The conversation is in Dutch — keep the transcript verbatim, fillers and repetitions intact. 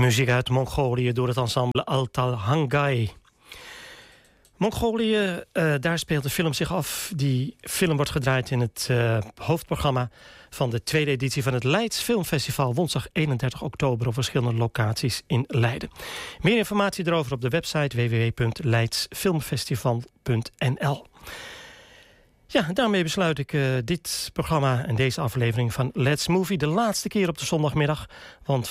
Muziek uit Mongolië door het ensemble Altal Hangai. Mongolië, uh, daar speelt de film zich af. Die film wordt gedraaid in het uh, hoofdprogramma van de tweede editie van het Leids Filmfestival, woensdag eenendertig oktober op verschillende locaties in Leiden. Meer informatie erover op de website w w w punt leidsfilmfestival punt n l. Ja, daarmee besluit ik uh, dit programma en deze aflevering van Let's Movie de laatste keer op de zondagmiddag. Want